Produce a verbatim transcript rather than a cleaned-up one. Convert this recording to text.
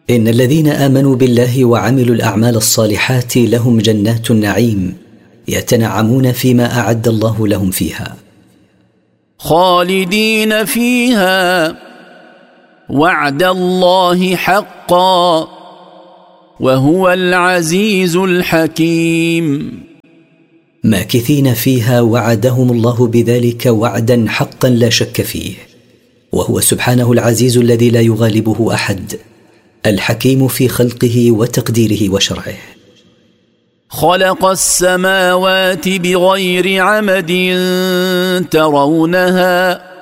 إن الذين آمنوا بالله وعملوا الأعمال الصالحات لهم جنات النعيم يتنعمون فيما أعد الله لهم فيها خالدين فيها وعد الله حقا وهو العزيز الحكيم. ماكثين فيها وعدهم الله بذلك وعدا حقا لا شك فيه، وهو سبحانه العزيز الذي لا يغالبه أحد، الحكيم في خلقه وتقديره وشرعه. خلق السماوات بغير عمد ترونها